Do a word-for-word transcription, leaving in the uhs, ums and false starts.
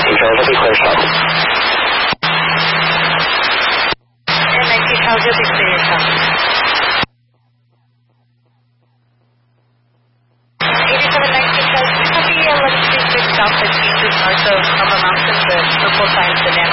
nineteen Charles will be clear shuttle. And nineteen Charles will be clear shuttle. eighty-seven nineteen Charles, copy, uh, let's please switch south and east north of Mama Mountain, the purple signs the